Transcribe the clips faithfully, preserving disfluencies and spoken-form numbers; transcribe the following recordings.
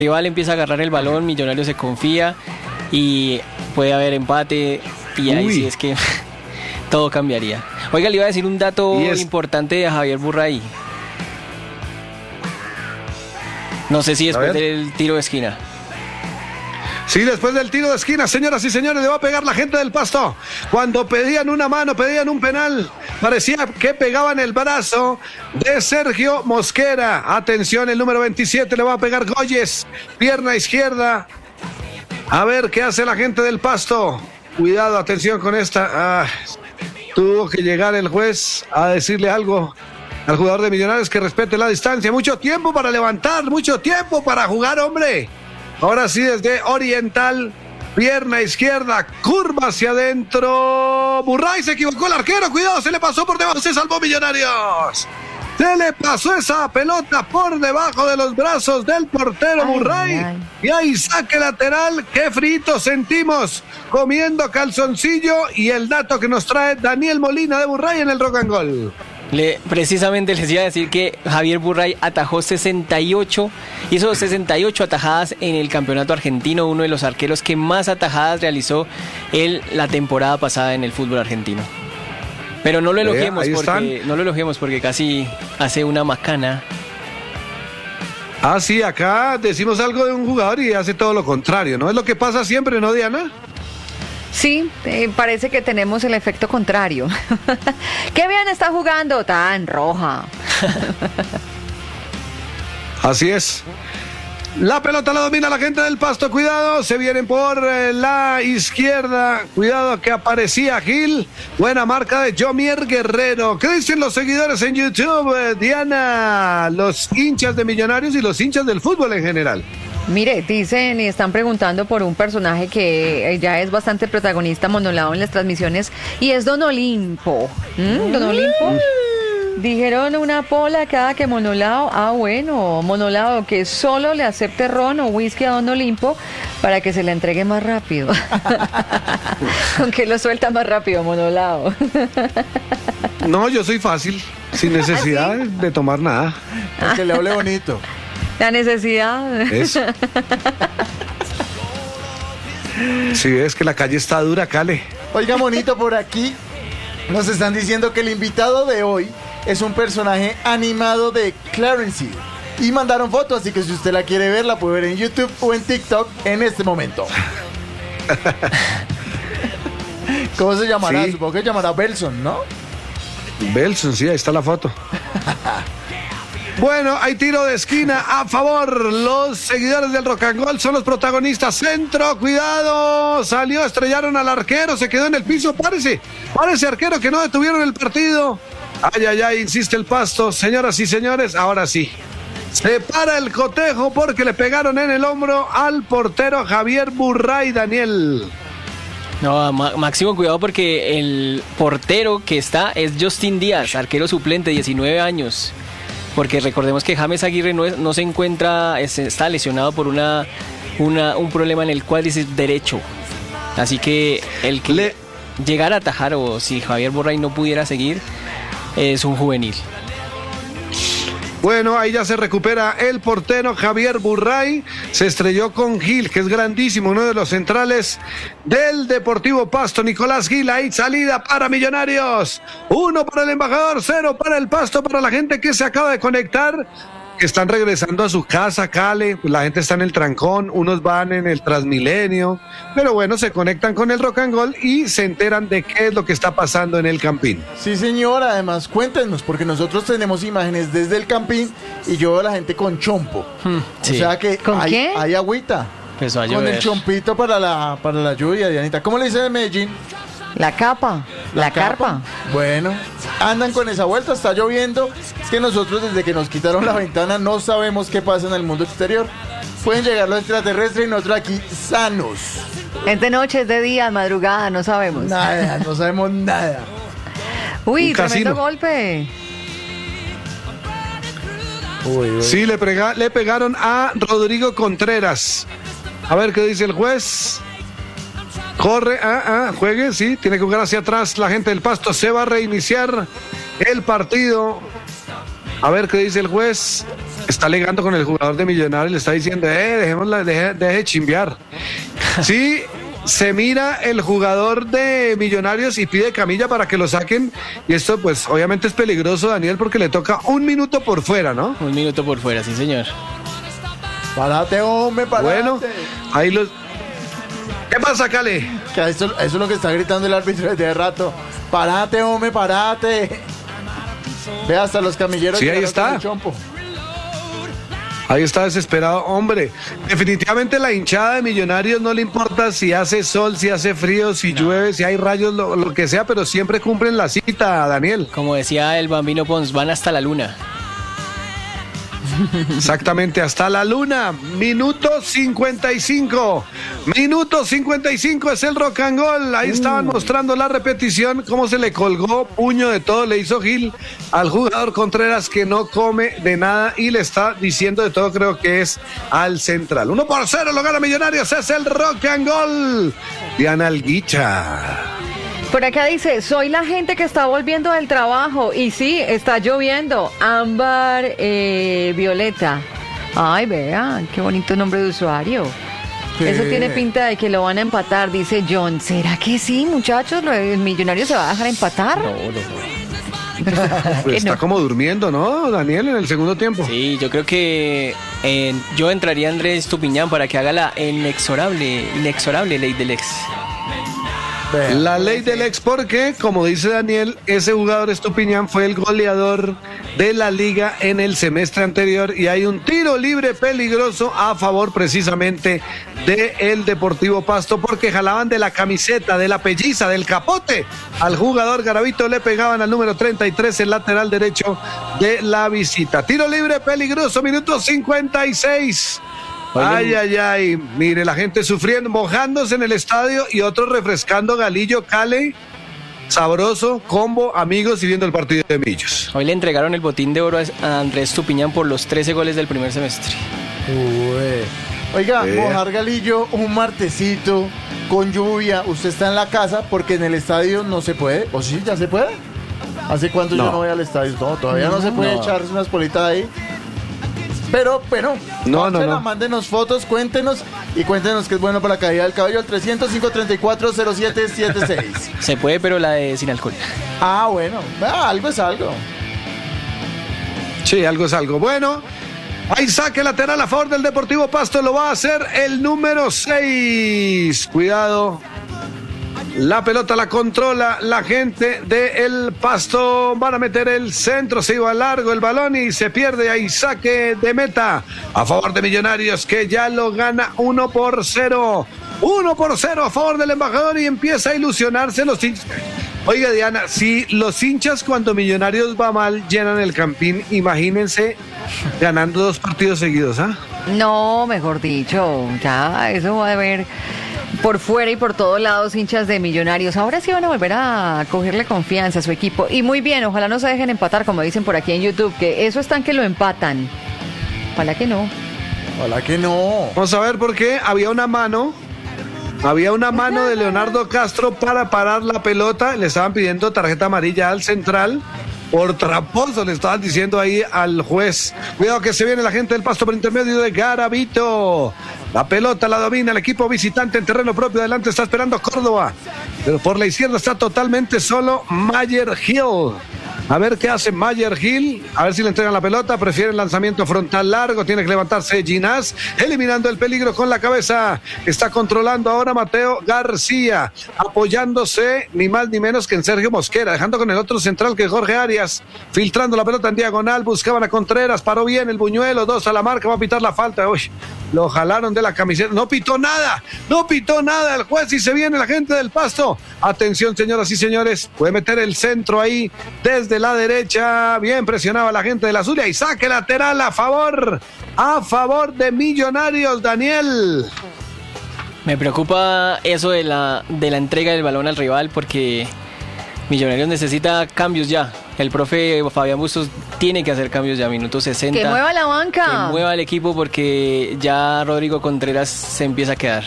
rival empieza a agarrar el balón, Millonarios se confía y puede haber empate y ahí Uy. sí es que todo cambiaría. Oiga, le iba a decir un dato es... importante de Javier Burray. No sé si después del tiro de esquina. Sí, después del tiro de esquina, señoras y señores, le va a pegar la gente del Pasto. Cuando pedían una mano, pedían un penal, parecía que pegaban el brazo de Sergio Mosquera. Atención, el número veintisiete le va a pegar Goyes, pierna izquierda. A ver qué hace la gente del Pasto. Cuidado, atención con esta. Ah, tuvo que llegar el juez a decirle algo al jugador de Millonarios que respete la distancia. Mucho tiempo para levantar, mucho tiempo para jugar, hombre. Ahora sí, desde Oriental, pierna izquierda, curva hacia adentro. Burray se equivocó el arquero, cuidado, se le pasó por debajo, se salvó Millonarios. Se le pasó esa pelota por debajo de los brazos del portero ay, Burray. Ay. Y ahí saque lateral, qué frito sentimos comiendo calzoncillo. Y el dato que nos trae Daniel Molina de Burray en el Rock and Goal. Le, precisamente les iba a decir que Javier Burray atajó sesenta y ocho, hizo sesenta y ocho atajadas en el campeonato argentino, uno de los arqueros que más atajadas realizó él la temporada pasada en el fútbol argentino. Pero no lo elogiemos, eh, porque, no lo elogiemos porque casi hace una macana. Ah, sí, acá decimos algo de un jugador y hace todo lo contrario, ¿no? Es lo que pasa siempre, ¿no, Diana? Sí, eh, parece que tenemos el efecto contrario. ¡Qué bien está jugando! Tan roja. Así es. La pelota la domina la gente del Pasto. Cuidado, se vienen por eh, la izquierda. Cuidado que aparecía Gil. Buena marca de Jomier Guerrero. ¿Qué dicen los seguidores en YouTube, eh, Diana? Los hinchas de Millonarios y los hinchas del fútbol en general. Mire, dicen y están preguntando por un personaje que ya es bastante protagonista, monolado en las transmisiones, y es Don Olimpo. ¿Mm? ¿Don Olimpo? Dijeron una pola cada que Monolao. Ah, bueno, Monolao, que solo le acepte ron o whisky a Don Olimpo para que se le entregue más rápido. ¿Con qué lo suelta más rápido, Monolao? No, yo soy fácil, sin necesidad ¿Ah, sí? de tomar nada. Es que le hable bonito. La necesidad. Eso. Sí, es que la calle está dura, Cale. Oiga, monito, por aquí nos están diciendo que el invitado de hoy es un personaje animado de Clarence. Y mandaron fotos, así que si usted la quiere ver, la puede ver en YouTube o en TikTok en este momento. ¿Cómo se llamará? Sí. Supongo que se llamará Belson, ¿no? Belson, sí, ahí está la foto. Bueno, hay tiro de esquina a favor. Los seguidores del Rock and Roll son los protagonistas. Centro, cuidado. Salió, estrellaron al arquero, se quedó en el piso. Parece, parece arquero que no detuvieron el partido. Ay, ay, ay, insiste el Pasto. Señoras y señores, ahora sí. Se para el cotejo porque le pegaron en el hombro al portero Javier Burray, Daniel. No, máximo cuidado porque el portero que está es Justin Díaz, arquero suplente, diecinueve años. Porque recordemos que James Aguirre no, es, no se encuentra, es, está lesionado por una, una un problema en el cuádriceps derecho. Así que el que Le... llegara a atajar o si Javier Burray no pudiera seguir, es un juvenil. Bueno, ahí ya se recupera el portero Javier Burray. Se estrelló con Gil, que es grandísimo, uno de los centrales del Deportivo Pasto. Nicolás Gil, ahí salida para Millonarios. Uno para el embajador, cero para el Pasto, para la gente que se acaba de conectar. Que están regresando a su casa, Cale, pues la gente está en el trancón, unos van en el Transmilenio, pero bueno, se conectan con el Rock and Roll y se enteran de qué es lo que está pasando en el Campín. Sí, señor, además cuéntenos, porque nosotros tenemos imágenes desde el Campín y yo veo a la gente con chompo, hmm, sí. O sea que ¿Con hay, qué? hay agüita, con el chompito para la, para la lluvia, Dianita. ¿Cómo le dicen en Medellín? La capa, la, la carpa. Carpa. Bueno, andan con esa vuelta, está lloviendo. Es que nosotros desde que nos quitaron la ventana no sabemos qué pasa en el mundo exterior. Pueden llegar los extraterrestres y nosotros aquí sanos. Es de noche, es de día, madrugada, no sabemos. Nada, no sabemos nada. Uy, un tremendo casino. Golpe. Uy, uy. Sí, le, pega, le pegaron a Rodrigo Contreras. A ver qué dice el juez. Corre, ah, ah, juegue, sí, tiene que jugar hacia atrás la gente del Pasto. Se va a reiniciar el partido. A ver qué dice el juez. está alegando con el jugador de Millonarios, le está diciendo, eh, dejémosla, deje, deje de chimbear. Sí, se mira el jugador de Millonarios y pide camilla para que lo saquen, y esto pues obviamente es peligroso, Daniel, porque le toca un minuto por fuera, ¿no? Un minuto por fuera, sí señor. Parate, hombre, parate. Bueno, ahí los... ¿Qué pasa, Cale? Que eso, eso es lo que está gritando el árbitro desde hace rato. Parate, hombre, parate. Ve, hasta los camilleros. Sí, ahí está. Ahí está desesperado, hombre. Definitivamente la hinchada de Millonarios no le importa si hace sol, si hace frío, si no. llueve, si hay rayos, lo, lo que sea, pero siempre cumplen la cita, Daniel. Como decía el Bambino Pons, van hasta la luna. Exactamente, hasta la luna. Minuto cincuenta y cinco. Minuto cincuenta y cinco es el rock and roll. Ahí uh. estaban mostrando la repetición, cómo se le colgó puño de todo, le hizo Gil al jugador Contreras, que no come de nada y le está diciendo de todo, creo que es al central. Uno por cero lo gana Millonarios, es el rock and roll. Diana Alguicha. Por acá dice, soy la gente que está volviendo del trabajo. Y sí, está lloviendo. Ámbar eh, Violeta. Ay, vean, qué bonito nombre de usuario. ¿Qué? Eso tiene pinta de que lo van a empatar, dice John. ¿Será que sí, muchachos? ¿El Millonario se va a dejar empatar? No, no, no. Pues está no. como durmiendo, ¿no, Daniel, en el segundo tiempo? Sí, yo creo que eh, yo entraría a Andrés Tupiñán para que haga la inexorable, inexorable ley del ex. La ley del ex, porque, como dice Daniel, ese jugador Estupiñán fue el goleador de la liga en el semestre anterior y hay un tiro libre peligroso a favor precisamente de el Deportivo Pasto, porque jalaban de la camiseta, de la pelliza, del capote al jugador Garavito, le pegaban al número treinta y tres, el lateral derecho de la visita. Tiro libre peligroso, minuto cincuenta y seis. Ay, ay, ay, mire, la gente sufriendo, mojándose en el estadio y otros refrescando Galillo, Cale, sabroso, combo, amigos y viendo el partido de Millos. Hoy le entregaron el botín de oro a Andrés Tupiñán por los trece goles del primer semestre. Uy. Oiga, eh. mojar Galillo un martesito con lluvia, usted está en la casa porque en el estadio no se puede, ¿o sí, ya se puede? ¿Hace cuánto no. yo no voy al estadio? No, todavía no, no se puede no. echarse unas politas ahí. Pero, bueno, no, no, no. mándenos fotos, cuéntenos y cuéntenos que es bueno para la caída del cabello al trescientos cinco treinta y cuatro cero siete setenta y seis. Se puede, pero la de sin alcohol. Ah, bueno, ah, algo es algo. Sí, algo es algo. Bueno, hay saque lateral a favor del Deportivo Pasto, lo va a hacer el número seis. Cuidado. La pelota la controla la gente del Pasto. Van a meter el centro, se iba largo el balón y se pierde. Ahí saque de meta a favor de Millonarios, que ya lo gana uno por cero. uno por cero a favor del embajador y empieza a ilusionarse los hinchas. Oiga, Diana, si los hinchas cuando Millonarios va mal llenan el Campín, imagínense ganando dos partidos seguidos, ¿ah? ¿eh? No, mejor dicho, ya eso va a haber por fuera y por todos lados hinchas de Millonarios. Ahora sí van a volver a cogerle confianza a su equipo. Y muy bien, ojalá no se dejen empatar, como dicen por aquí en YouTube, que eso están que lo empatan. Ojalá que no. Ojalá que no. Vamos a ver por qué. Había una mano. Había una mano de Leonardo Castro para parar la pelota. Le estaban pidiendo tarjeta amarilla al central. Por tramposo le estaban diciendo ahí al juez. Cuidado que se viene la gente del Pasto por intermedio de Garavito. La pelota la domina el equipo visitante en terreno propio. Adelante está esperando Córdoba. Pero por la izquierda está totalmente solo Mayer Hill. A ver qué hace Mayer Hill. A ver si le entregan la pelota. Prefiere el lanzamiento frontal largo. Tiene que levantarse Ginás. Eliminando el peligro con la cabeza. Está controlando ahora Mateo García. Apoyándose ni más ni menos que en Sergio Mosquera. Dejando con el otro central que es Jorge Arias. Filtrando la pelota en diagonal. Buscaban a Contreras. Paró bien el Buñuelo. Dos a la marca. Va a pitar la falta. Uy, lo jalaron de la camiseta. No pitó nada. No pitó nada el juez y se viene la gente del Pasto. Atención, señoras y señores. Puede meter el centro ahí desde la derecha. Bien presionaba la gente de la Zulia y saque lateral a favor. A favor de Millonarios, Daniel. Me preocupa eso de la, de la entrega del balón al rival porque Millonarios necesita cambios ya. El profe Fabián Bustos tiene que hacer cambios ya, minuto sesenta. Que mueva la banca. Que mueva el equipo porque ya Rodrigo Contreras se empieza a quedar.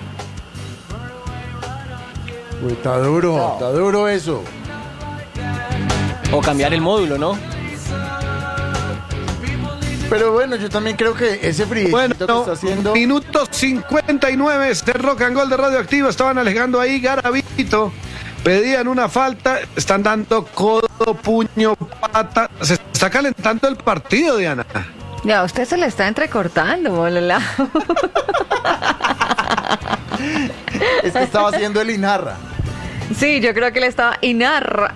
Uy, está duro, no. está duro eso. O cambiar el módulo, ¿no? Pero bueno, yo también creo que ese frío Bueno, que está haciendo... minuto cincuenta y nueve de Rock and Gold de Radioactivo. Estaban alegando ahí Garavito. Pedían una falta. Están dando codo, puño, pata. Se está calentando el partido, Diana. Ya, usted se le está entrecortando, bolala. Es que estaba haciendo el Inarra. Sí, yo creo que le estaba inar.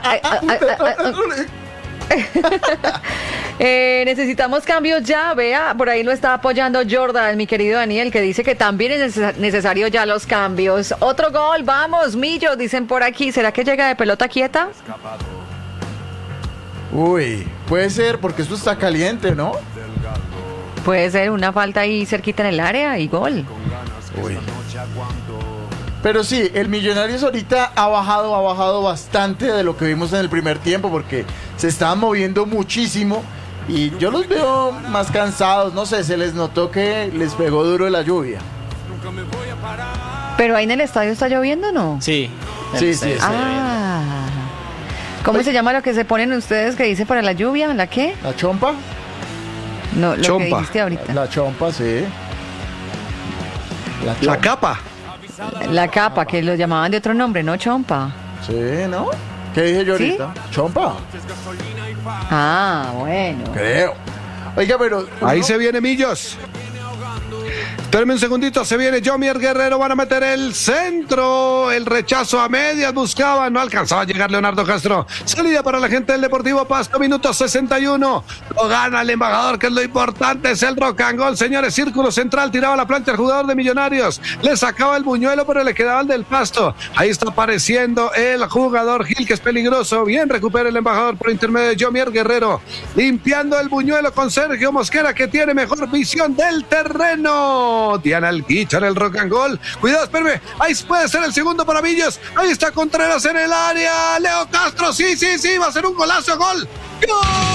eh, necesitamos cambios ya, vea, por ahí lo está apoyando Jordan, mi querido Daniel, que dice que también es neces- necesario ya los cambios. Otro gol, vamos, Millo, dicen por aquí. ¿Será que llega de pelota quieta? Uy, puede ser, porque esto está caliente, ¿no? Puede ser una falta ahí cerquita en el área y gol. Uy. Pero sí, el Millonarios ahorita ha bajado, ha bajado bastante de lo que vimos en el primer tiempo, porque se estaban moviendo muchísimo y yo los veo más cansados, no sé, se les notó que les pegó duro la lluvia. Pero ahí en el estadio está lloviendo, ¿no? Sí. Sí, sí, sí. Ah. ¿Cómo se llama lo que se ponen ustedes que dice para la lluvia? ¿La qué? ¿La chompa? No, lo Chompa. que dijiste ahorita. La chompa, sí. La, La chompa. capa. La capa, que lo llamaban de otro nombre, ¿no? Chompa. Sí, ¿no? ¿Qué dije yo ¿Sí? ahorita? ¿Chompa? Ah, bueno. Creo. Oiga, pero... Ahí uno- se viene Millos. Espérame un segundito, se viene Jomier Guerrero, van a meter el centro, el rechazo a medias, buscaba, no alcanzaba a llegar Leonardo Castro. Salida para la gente del Deportivo Pasto, minuto sesenta y uno. Lo gana el embajador, que es lo importante, es el rock and roll, señores. Círculo central, tiraba la plancha el jugador de Millonarios, le sacaba el buñuelo, pero le quedaba el del Pasto. Ahí está apareciendo el jugador Gil, que es peligroso. Bien recupera el embajador por intermedio de Jomier Guerrero, limpiando el buñuelo con Sergio Mosquera, que tiene mejor visión del terreno. Diana el Guicho en el rock and roll. Cuidado, espérame. Ahí puede ser el segundo para Millos. Ahí está Contreras en el área. Leo Castro, sí, sí, sí, va a ser un golazo, gol. ¡Gol!